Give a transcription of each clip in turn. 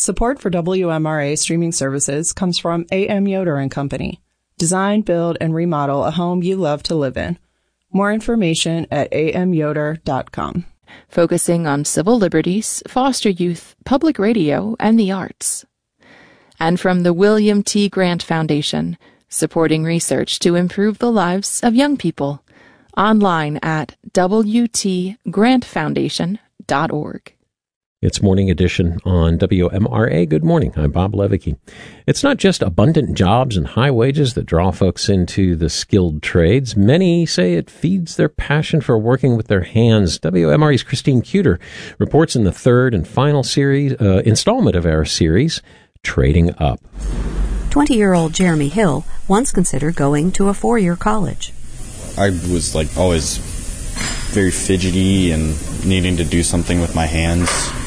Support for WMRA streaming services comes from A.M. Yoder & Company. Design, build, and remodel a home you love to live in. More information at amyoder.com. Focusing on civil liberties, foster youth, public radio, and the arts. And from the William T. Grant Foundation, supporting research to improve the lives of young people. Online at wtgrantfoundation.org. It's Morning Edition on WMRA. Good morning. I'm Bob Levicki. It's not just abundant jobs and high wages that draw folks into the skilled trades. Many say it feeds their passion for working with their hands. WMRA's Christine Cuter reports in the third and final installment of our series, Trading Up. 20-year-old Jeremy Hill once considered going to a 4-year college. I was always very fidgety and needing to do something with my hands.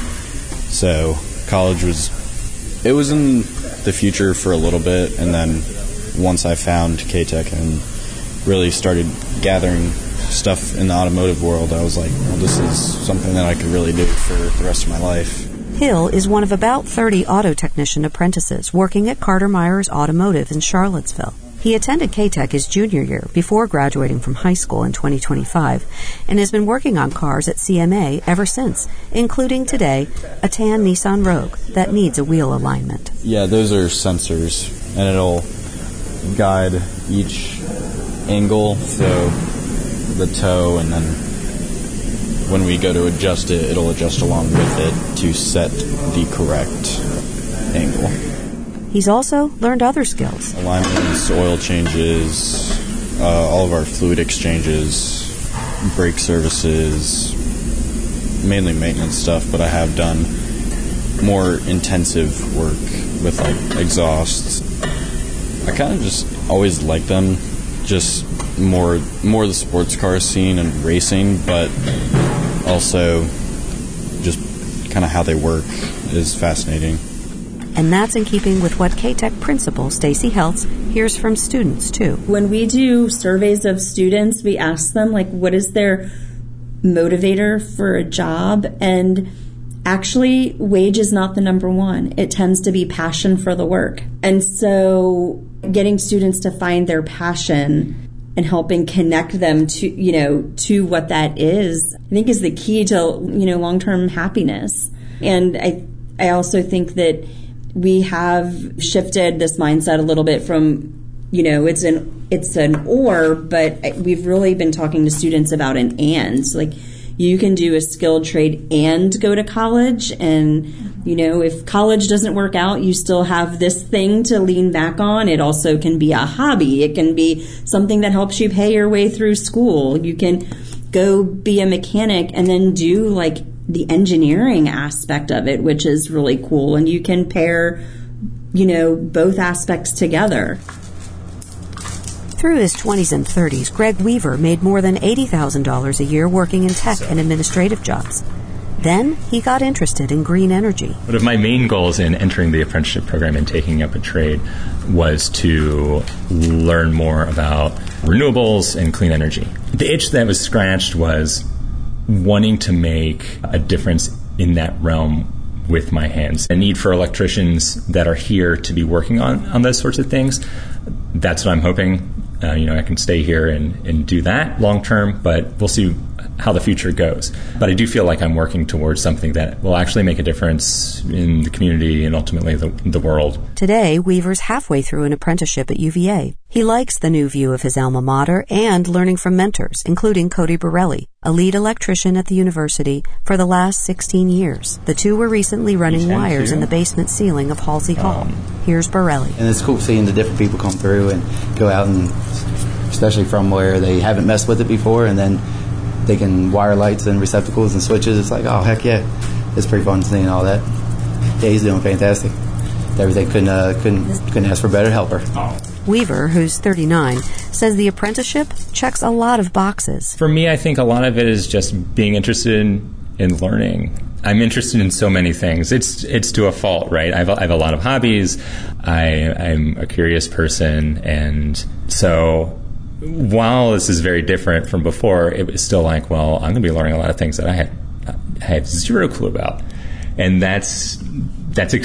So college was in the future for a little bit, and then once I found K-Tech and really started gathering stuff in the automotive world, I was like, well, this is something that I could really do for the rest of my life. Hill is one of about 30 auto technician apprentices working at Carter Myers Automotive in Charlottesville. He attended K-Tech his junior year before graduating from high school in 2025 and has been working on cars at CMA ever since, including today a tan Nissan Rogue that needs a wheel alignment. Yeah, those are sensors, and it'll guide each angle, so the toe, and then when we go to adjust it, it'll adjust along with it to set the correct angle. He's also learned other skills. Alignments, oil changes, all of our fluid exchanges, brake services, mainly maintenance stuff, but I have done more intensive work with exhausts. I kind of just always liked them, just more the sports car scene and racing, but also just kind of how they work is fascinating. And that's in keeping with what K-Tech principal Stacy Heltz hears from students, too. When we do surveys of students, we ask them, what is their motivator for a job? And actually, wage is not the number one. It tends to be passion for the work. And so getting students to find their passion and helping connect them to what that is, I think is the key to, long-term happiness. And I also think that we have shifted this mindset a little bit from, it's an or, but we've really been talking to students about an and. So you can do a skilled trade and go to college, and, if college doesn't work out, you still have this thing to lean back on. It also can be a hobby. It can be something that helps you pay your way through school. You can go be a mechanic and then do the engineering aspect of it, which is really cool. And you can pair, both aspects together. Through his 20s and 30s, Greg Weaver made more than $80,000 a year working in tech and administrative jobs. Then he got interested in green energy. One of my main goals in entering the apprenticeship program and taking up a trade was to learn more about renewables and clean energy. The itch that was scratched was wanting to make a difference in that realm with my hands. A need for electricians that are here to be working on those sorts of things. That's what I'm hoping. I can stay here and do that long term, but we'll see how the future goes. But I do feel like I'm working towards something that will actually make a difference in the community and ultimately the world. Today, Weaver's halfway through an apprenticeship at UVA. He likes the new view of his alma mater and learning from mentors, including Cody Borelli, a lead electrician at the university for the last 16 years. The two were recently running wires in the basement ceiling of Halsey Hall. Here's Borelli. And it's cool seeing the different people come through and go out, and especially from where they haven't messed with it before, and then they can wire lights and receptacles and switches. It's oh, heck yeah. It's pretty fun seeing all that. Yeah, he's doing fantastic. Everything couldn't ask for a better helper. Weaver, who's 39, says the apprenticeship checks a lot of boxes. For me, I think a lot of it is just being interested in learning. I'm interested in so many things. It's to a fault, right? I have a lot of hobbies. I'm a curious person, and so while this is very different from before, it was still I'm going to be learning a lot of things that I had zero clue about, and that's